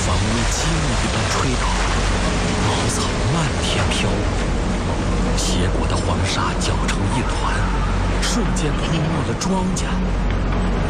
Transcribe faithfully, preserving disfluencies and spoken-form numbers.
房屋惊雨般吹倒，茅草漫天飘舞，斜裹的黄沙搅成一团，瞬间吞没了庄稼。